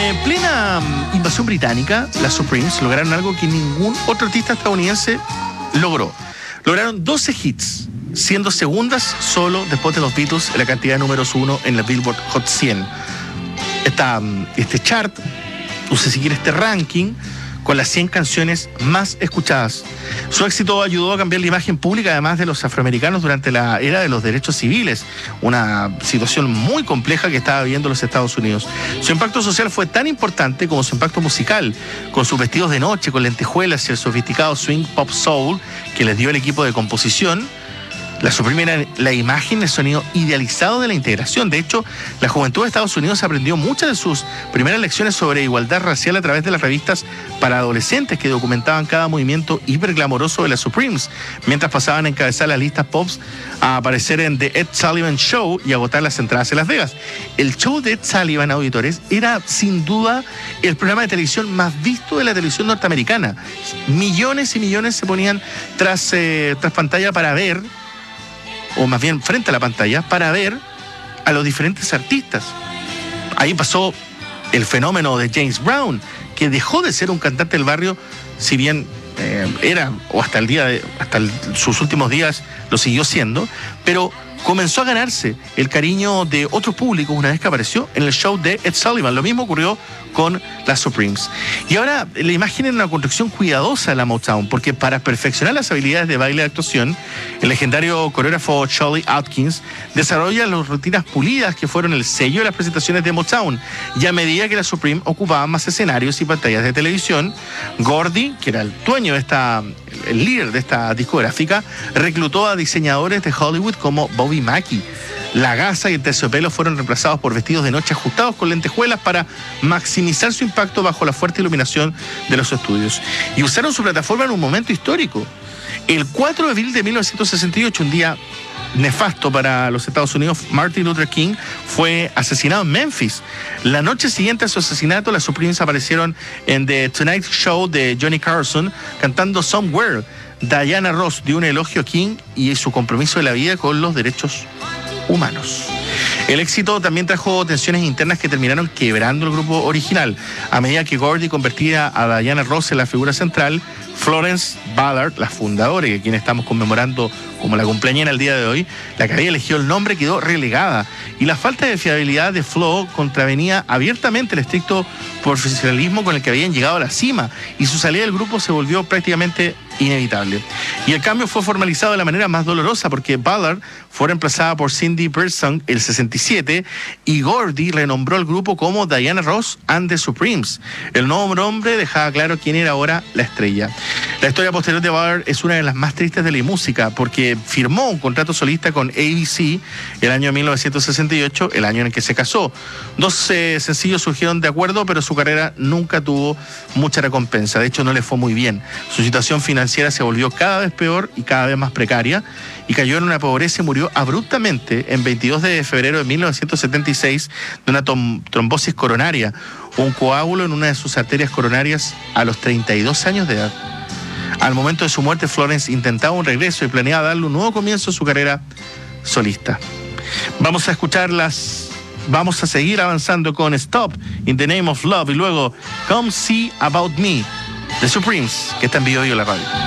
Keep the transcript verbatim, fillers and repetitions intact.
En plena invasión británica, las Supremes lograron algo que ningún otro artista estadounidense logró. Lograron doce hits, siendo segundas solo después de los Beatles en la cantidad de números uno en la Billboard Hot cien. Esta, este chart, o si quiere este ranking, con las cien canciones más escuchadas. Su éxito ayudó a cambiar la imagen pública, además de los afroamericanos, durante la era de los derechos civiles, una situación muy compleja que estaba viviendo los Estados Unidos. Su impacto social fue tan importante como su impacto musical, con sus vestidos de noche, con lentejuelas y el sofisticado swing pop soul que les dio el equipo de composición. La Supreme era la imagen, el sonido idealizado de la integración. De hecho, la juventud de Estados Unidos aprendió muchas de sus primeras lecciones sobre igualdad racial a través de las revistas para adolescentes que documentaban cada movimiento hiperglamoroso de las Supremes, mientras pasaban a encabezar las listas pops, a aparecer en The Ed Sullivan Show y agotar las entradas en Las Vegas. El show de Ed Sullivan, auditores, era sin duda el programa de televisión más visto de la televisión norteamericana. Millones y millones se ponían tras, eh, tras pantalla para ver, o más bien frente a la pantalla, para ver a los diferentes artistas. Ahí pasó el fenómeno de James Brown, que dejó de ser un cantante del barrio, si bien eh, era, o hasta el día de, hasta el, sus últimos días lo siguió siendo, pero comenzó a ganarse el cariño de otros públicos una vez que apareció en el show de Ed Sullivan. Lo mismo ocurrió con las Supremes. Y ahora la imagen era una construcción cuidadosa de la Motown, porque para perfeccionar las habilidades de baile y actuación, el legendario coreógrafo Charlie Atkins desarrolla las rutinas pulidas que fueron el sello de las presentaciones de Motown. Y a medida que las Supremes ocupaban más escenarios y pantallas de televisión, Gordy, que era el dueño de esta, el líder de esta discográfica, reclutó a diseñadores de Hollywood como Bobby Mackey. La gasa y el terciopelo fueron reemplazados por vestidos de noche ajustados con lentejuelas para maximizar su impacto bajo la fuerte iluminación de los estudios. Y usaron su plataforma en un momento histórico. El cuatro de abril de mil novecientos sesenta y ocho, un día nefasto para los Estados Unidos, Martin Luther King fue asesinado en Memphis. La noche siguiente a su asesinato, las Supremes aparecieron en The Tonight Show de Johnny Carson cantando Somewhere. Diana Ross dio un elogio a King y su compromiso de la vida con los derechos humanos. El éxito también trajo tensiones internas que terminaron quebrando el grupo original. A medida que Gordy convertía a Diana Ross en la figura central, Florence Ballard, la fundadora y a quien estamos conmemorando como la cumpleañera el día de hoy, la que había elegido el nombre, quedó relegada. Y la falta de fiabilidad de Flo contravenía abiertamente el estricto profesionalismo con el que habían llegado a la cima, y su salida del grupo se volvió prácticamente inevitable. Y el cambio fue formalizado de la manera más dolorosa, porque Ballard fue reemplazada por Cindy Birdsong el sesenta y siete y Gordy renombró el grupo como Diana Ross and the Supremes. El nuevo nombre dejaba claro quién era ahora la estrella. La historia posterior de Ballard es una de las más tristes de la música, porque firmó un contrato solista con A B C el año mil novecientos sesenta y ocho, el año en el que se casó. Dos eh, sencillos surgieron de acuerdo, pero su carrera nunca tuvo mucha recompensa. De hecho, no le fue muy bien. Su situación financiera se volvió cada vez peor y cada vez más precaria, y cayó en una pobreza y murió abruptamente en veintidós de febrero de mil novecientos setenta y seis de una trombosis coronaria, un coágulo en una de sus arterias coronarias, a los treinta y dos años de edad. Al momento de su muerte, Florence intentaba un regreso y planeaba darle un nuevo comienzo a su carrera solista. Vamos a escucharlas, vamos a seguir avanzando con Stop in the Name of Love y luego Come See About Me, The Supremes, que está en vivo y en la radio.